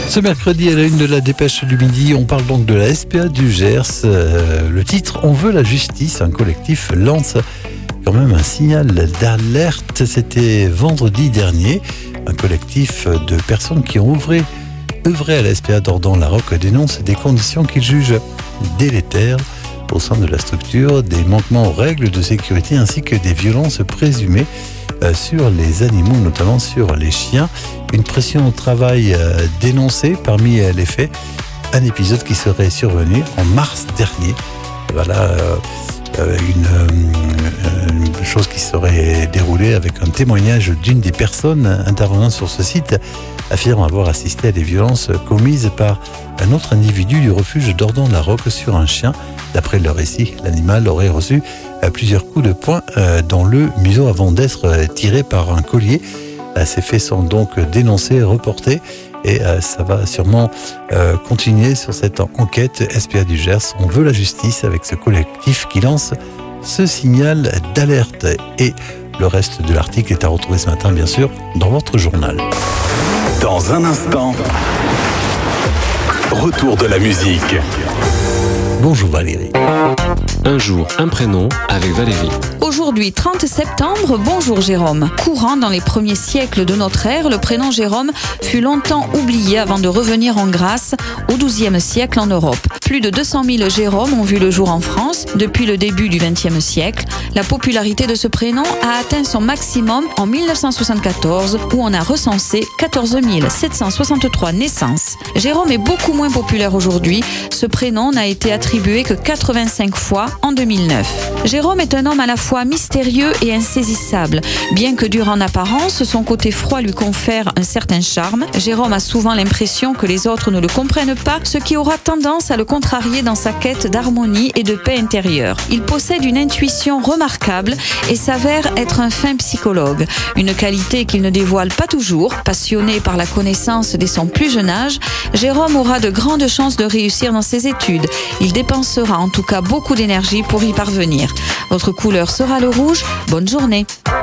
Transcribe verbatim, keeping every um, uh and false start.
Ce mercredi, à la une de la Dépêche du Midi, on parle donc de la S P A du Gers. Euh, le titre « On veut la justice ». Un collectif lance quand même un signal d'alerte. C'était vendredi dernier. Un collectif de personnes qui ont œuvré, œuvré à la S P A d'Ordan-la-Roque dénonce des conditions qu'ils jugent délétères au sein de la structure, des manquements aux règles de sécurité ainsi que des violences présumées sur les animaux, notamment sur les chiens. Une pression au travail dénoncée. Parmi les faits, un épisode qui serait survenu en mars dernier. Voilà une, une chose qui serait déroulée avec un témoignage d'une des personnes intervenant sur ce site, affirme avoir assisté à des violences commises par un autre individu du refuge d'Ordan-la-Roque sur un chien. D'après le récit, l'animal aurait reçu plusieurs coups de poing dans le museau avant d'être tiré par un collier. Ces faits sont donc dénoncés, reportés et ça va sûrement continuer sur cette enquête S P A du Gers. On veut la justice avec ce collectif qui lance ce signal d'alerte. Et le reste de l'article est à retrouver ce matin, bien sûr, dans votre journal. Dans un instant, retour de la musique. Bonjour Valérie. Un jour, un prénom avec Valérie. Aujourd'hui, trente septembre, bonjour Jérôme. Courant dans les premiers siècles de notre ère, le prénom Jérôme fut longtemps oublié avant de revenir en grâce au douzième siècle en Europe. Plus de deux cent mille Jérômes ont vu le jour en France depuis le début du vingtième siècle. La popularité de ce prénom a atteint son maximum en mille neuf cent soixante-quatorze où on a recensé quatorze mille sept cent soixante-trois naissances. Jérôme est beaucoup moins populaire aujourd'hui. Ce prénom n'a été attribué que quatre-vingt-cinq fois en deux mille neuf. Jérôme est un homme à la fois mystérieux et insaisissable. Bien que dur en apparence, son côté froid lui confère un certain charme. Jérôme a souvent l'impression que les autres ne le comprennent pas, ce qui aura tendance à le contrarier dans sa quête d'harmonie et de paix intérieure. Il possède une intuition remarquable et s'avère être un fin psychologue. Une qualité qu'il ne dévoile pas toujours. Passionné par la connaissance dès son plus jeune âge, Jérôme aura de grandes chances de réussir dans ses études. Il dépensera en tout cas beaucoup d'énergie pour y parvenir. Votre couleur sera le rouge. Bonne journée.